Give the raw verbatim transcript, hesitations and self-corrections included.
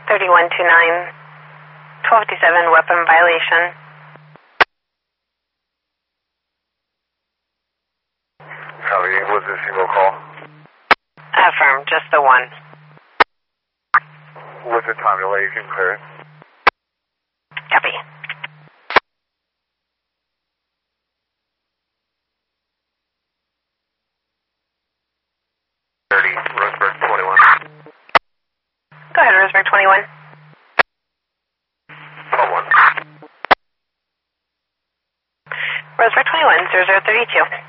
thirty-one twenty-nine, twelve fifty-seven, weapon violation. Copy, was it a single call? Affirm, just the one. What's the time delay? You can clear it. Copy. thirty, Roseburg twenty-one. Go ahead, Roseburg twenty-one. twelve one. Roseburg twenty-one, zero zero thirty-two.